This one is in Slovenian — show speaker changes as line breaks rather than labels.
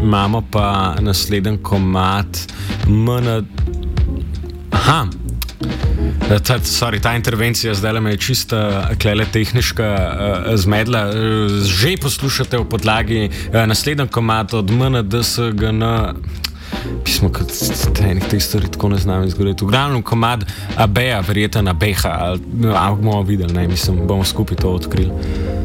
imamo pa naslednji komad MN. Aha. Ta intervencija zdaj me je čista klele tehniška zmedla. Že poslušate v podlagi naslednji komad od MNDSGN. Pismo, kot enih teh stvari tako ne znam izgovoriti. V glavnem komad Abeja, verjetno Abeha, ali bomo videli, ne, mislim, bomo skupaj to odkrili.